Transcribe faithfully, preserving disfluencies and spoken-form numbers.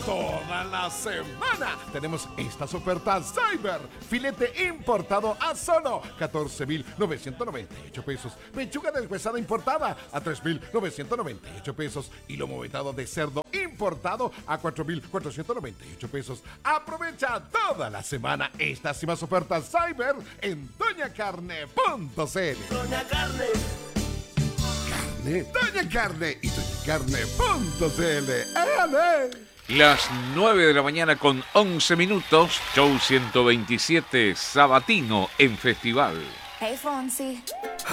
Toda la semana tenemos estas ofertas Cyber. Filete importado a solo catorce mil novecientos noventa y ocho pesos. Pechuga deshuesada importada a tres mil novecientos noventa y ocho pesos. Y lomo vetado de cerdo importado a cuatro mil cuatrocientos noventa y ocho pesos. Aprovecha toda la semana estas y más ofertas Cyber en doña carne punto c l. Doña Carne. Carne, Doña Carne y doña carne punto c l. ¡Éale! Las nueve de la mañana con once minutos, show ciento veintisiete sabatino en festival. Hey, Fonsi.